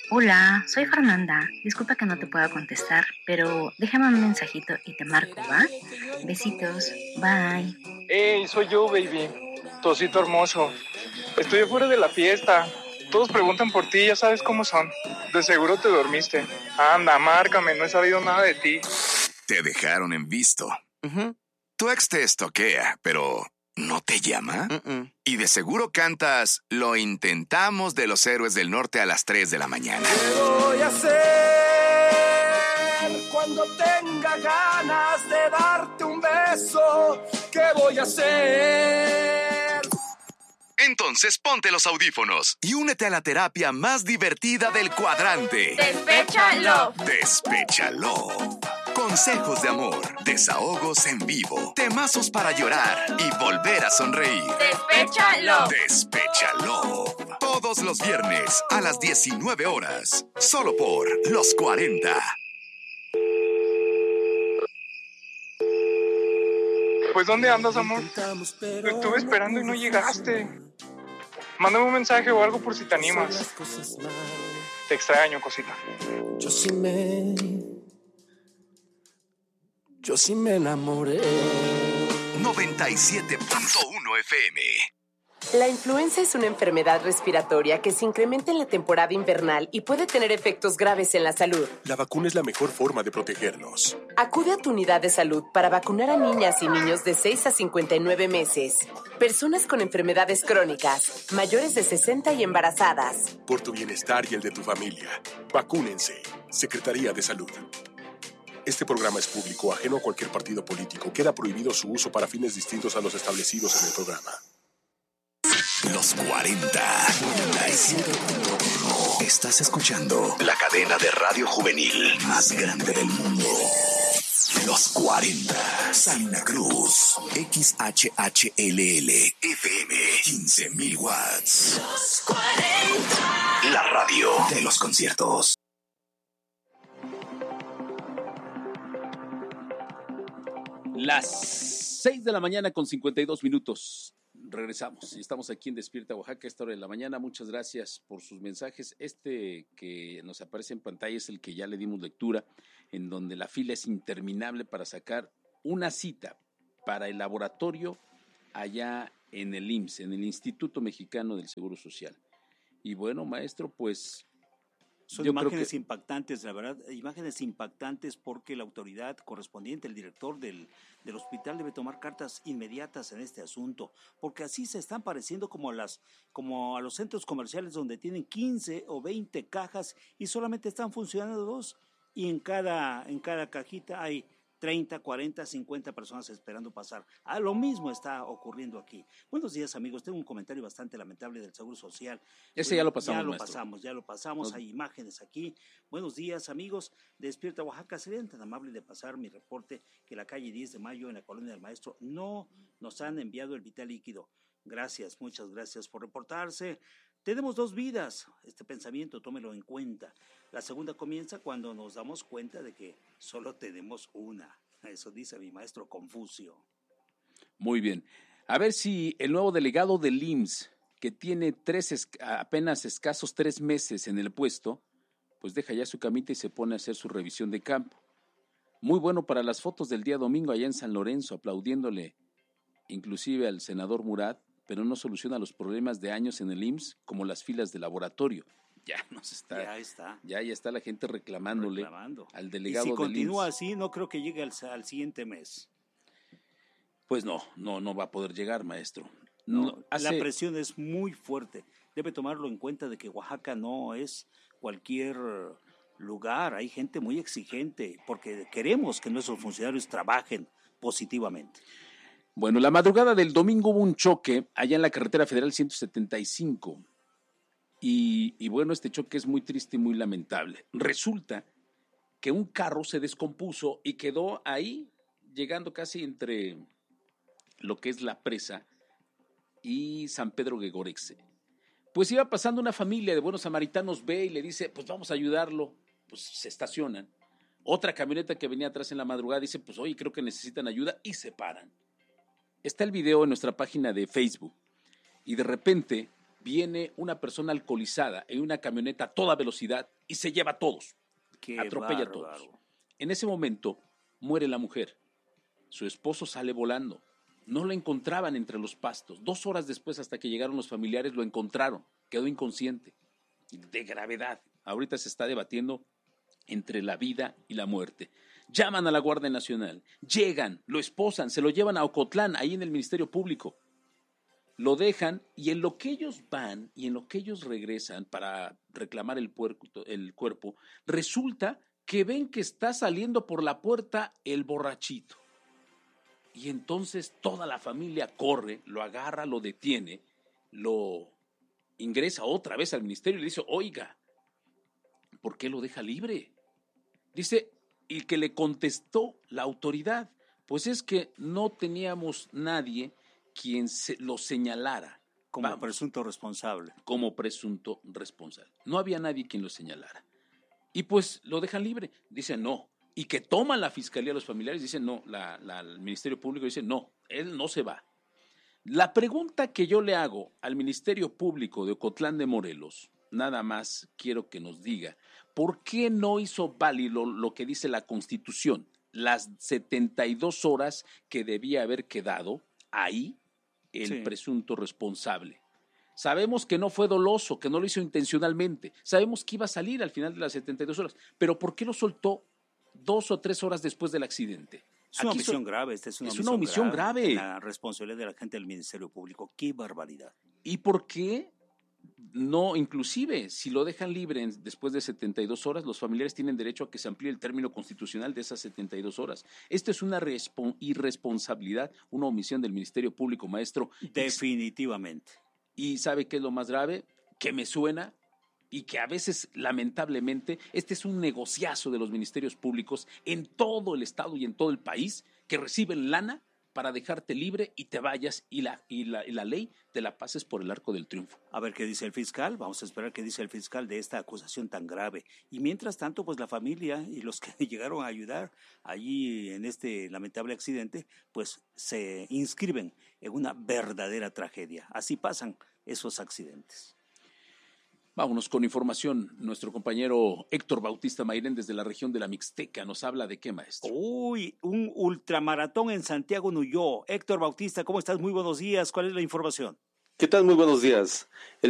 Hola, soy Fernanda. Disculpa que no te pueda contestar, pero déjame un mensajito y te marco, ¿va? Besitos, bye. Hey, soy yo, baby. Tu osito hermoso. Estoy afuera de la fiesta. Todos preguntan por ti, ya sabes cómo son. De seguro te dormiste. Anda, márcame, no he sabido nada de ti. Te dejaron en visto. Tu ex te estoquea, pero ¿no te llama? Y de seguro cantas Lo intentamos de Los Héroes del Norte a las 3 de la mañana. ¿Qué voy a hacer cuando tenga ganas de darte un beso? ¿Qué voy a hacer? Entonces ponte los audífonos y únete a la terapia más divertida del cuadrante. ¡Despéchalo! Despéchalo. Consejos de amor, desahogos en vivo, temazos para llorar y volver a sonreír. ¡Despéchalo! Despéchalo. Todos los viernes a las 19 horas. Solo por Los 40. Pues, ¿dónde andas, amor? Te estuve esperando y no llegaste. Mándame un mensaje o algo por si te animas. Te extraño, cosita. Yo sí me enamoré. 97.1 FM. La influenza es una enfermedad respiratoria que se incrementa en la temporada invernal y puede tener efectos graves en la salud. La vacuna es la mejor forma de protegernos. Acude a tu unidad de salud para vacunar a niñas y niños de 6 a 59 meses, personas con enfermedades crónicas, mayores de 60 y embarazadas. Por tu bienestar y el de tu familia, vacúnense. Secretaría de Salud. Este programa es público, ajeno a cualquier partido político. Queda prohibido su uso para fines distintos a los establecidos en el programa. Los 40. 97.1. Estás escuchando la cadena de radio juvenil más grande del mundo. Los 40. Salina Cruz. XHHLL. FM. 15,000 watts. Los 40. La radio de los conciertos. Las 6 de la mañana con 52 minutos. Regresamos y estamos aquí en Despierta Oaxaca a esta hora de la mañana. Muchas gracias por sus mensajes. Este que nos aparece en pantalla es el que ya le dimos lectura, en donde la fila es interminable para sacar una cita para el laboratorio allá en el IMSS, en el Instituto Mexicano del Seguro Social. Y bueno, maestro, pues son imágenes impactantes, la verdad, imágenes impactantes porque la autoridad correspondiente, el director del hospital debe tomar cartas inmediatas en este asunto, porque así se están pareciendo como a los centros comerciales donde tienen 15 o 20 cajas y solamente están funcionando 2 y en cada cajita hay 30, 40, 50 personas esperando pasar. Lo mismo está ocurriendo aquí. Buenos días, amigos. Tengo un comentario bastante lamentable del Seguro Social. Ese ya lo pasamos, Ya lo pasamos. Hay imágenes aquí. Buenos días, amigos. Despierta Oaxaca. Serían tan amables de pasar mi reporte que la calle 10 de Mayo en la Colonia del Maestro no nos han enviado el vital líquido. Gracias, muchas gracias por reportarse. Tenemos 2 vidas. Este pensamiento, tómelo en cuenta. La segunda comienza cuando nos damos cuenta de que solo tenemos una. Eso dice mi maestro Confucio. Muy bien. A ver si el nuevo delegado del IMSS, que tiene apenas escasos 3 meses en el puesto, pues deja ya su camita y se pone a hacer su revisión de campo. Muy bueno para las fotos del día domingo allá en San Lorenzo, aplaudiéndole inclusive al senador Murat, pero no soluciona los problemas de años en el IMSS, como las filas de laboratorio. Ya está la gente reclamándole al delegado del IMSS. Y si continúa así, no creo que llegue al siguiente mes. Pues no va a poder llegar, maestro. La presión es muy fuerte. Debe tomarlo en cuenta de que Oaxaca no es cualquier lugar. Hay gente muy exigente porque queremos que nuestros funcionarios trabajen positivamente. Bueno, la madrugada del domingo hubo un choque allá en la carretera federal 175. Y bueno, este choque es muy triste y muy lamentable. Resulta que un carro se descompuso y quedó ahí, llegando casi entre lo que es la presa y San Pedro Gegorexe. Pues iba pasando una familia de buenos samaritanos, ve y le dice, pues vamos a ayudarlo. Pues se estacionan. Otra camioneta que venía atrás en la madrugada dice, pues oye, creo que necesitan ayuda, y se paran. Está el video en nuestra página de Facebook. Y de repente viene una persona alcoholizada en una camioneta a toda velocidad y se lleva a todos. Qué atropella bárbaro. a todos. En ese momento muere la mujer. Su esposo sale volando. No lo encontraban entre los pastos. 2 horas después, hasta que llegaron los familiares, lo encontraron. Quedó inconsciente, de gravedad. Ahorita se está debatiendo entre la vida y la muerte. Llaman a la Guardia Nacional, llegan, lo esposan, se lo llevan a Ocotlán, ahí en el Ministerio Público. Lo dejan y en lo que ellos van y en lo que ellos regresan para reclamar el cuerpo, resulta que ven que está saliendo por la puerta el borrachito. Y entonces toda la familia corre, lo agarra, lo detiene, lo ingresa otra vez al ministerio y le dice, oiga, ¿por qué lo deja libre? Dice, y que le contestó la autoridad, pues es que no teníamos nadie quien lo señalara. Como presunto responsable. Como presunto responsable. No había nadie quien lo señalara. Y pues lo dejan libre. Dicen no. Y que toman la fiscalía los familiares, dicen no. El Ministerio Público dice no, él no se va. La pregunta que yo le hago al Ministerio Público de Ocotlán de Morelos, nada más quiero que nos diga, ¿por qué no hizo válido lo que dice la Constitución? Las 72 horas que debía haber quedado ahí el presunto responsable. Sabemos que no fue doloso, que no lo hizo intencionalmente. Sabemos que iba a salir al final de las 72 horas. Pero ¿por qué lo soltó 2 o 3 horas después del accidente? Es una omisión grave. Es una omisión grave. La responsabilidad de la gente del Ministerio Público. ¡Qué barbaridad! ¿Y por qué no? Inclusive, si lo dejan libre después de 72 horas, los familiares tienen derecho a que se amplíe el término constitucional de esas 72 horas. Esto es una irresponsabilidad, una omisión del Ministerio Público, maestro. Definitivamente. ¿Y sabe qué es lo más grave? Que me suena y que a veces, lamentablemente, este es un negociazo de los ministerios públicos en todo el estado y en todo el país, que reciben lana para dejarte libre y te vayas y la ley te la pases por el arco del triunfo. A ver qué dice el fiscal, vamos a esperar qué dice el fiscal de esta acusación tan grave. Y mientras tanto, pues la familia y los que llegaron a ayudar allí en este lamentable accidente, pues se inscriben en una verdadera tragedia. Así pasan esos accidentes. Vámonos con información. Nuestro compañero Héctor Bautista Mairén desde la región de la Mixteca nos habla de qué, maestro. Uy, un ultramaratón en Santiago Nuyó. Héctor Bautista, ¿cómo estás? Muy buenos días. ¿Cuál es la información? ¿Qué tal? Muy buenos días. El